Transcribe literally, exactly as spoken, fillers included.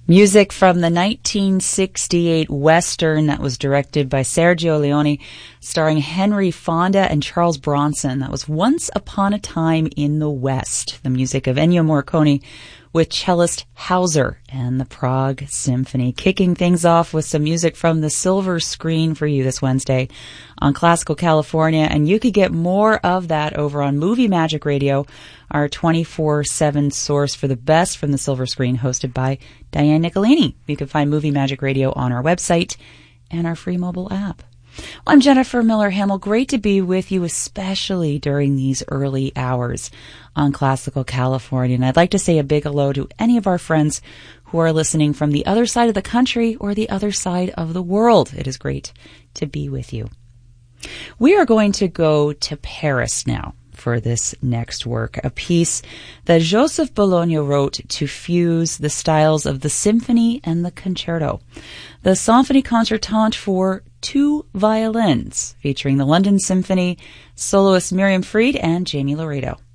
Music from the nineteen sixty-eight Western that was directed by Sergio Leone, starring Henry Fonda and Charles Bronson. That was Once Upon a Time in the West. The music of Ennio Morricone with cellist Hauser and the Prague Symphony. Kicking things off with some music from the silver screen for you this Wednesday on Classical California. And you could get more of that over on Movie Magic Radio, our twenty-four seven source for the best from the silver screen, hosted by Diane Nicolini. You can find Movie Magic Radio on our website and our free mobile app. Well, I'm Jennifer Miller-Hamill. Great to be with you, especially during these early hours on Classical California. And I'd like to say a big hello to any of our friends who are listening from the other side of the country or the other side of the world. It is great to be with you. We are going to go to Paris now for this next work, a piece that Joseph Bologna wrote to fuse the styles of the symphony and the concerto. The Symphonie Concertante for two violins, featuring the London Symphony, soloists Miriam Fried and Jamie Laredo.